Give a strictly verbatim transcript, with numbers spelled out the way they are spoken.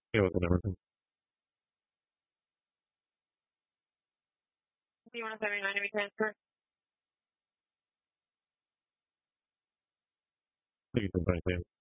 Hey, what's up, Emerson? Do you want to seventy-nine to be transferred? Thank you for inviting me.